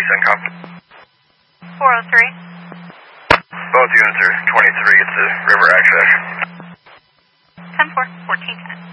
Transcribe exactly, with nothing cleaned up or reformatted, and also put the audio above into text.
send cop. four oh three. Both units are twenty-three. It's a river access. ten four, fourteen ten.